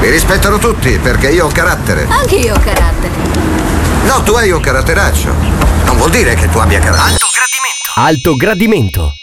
Mi rispettano tutti perché io ho carattere. Anche io ho carattere. No, tu hai un caratteraccio. Non vuol dire che tu abbia carattere. Alto gradimento.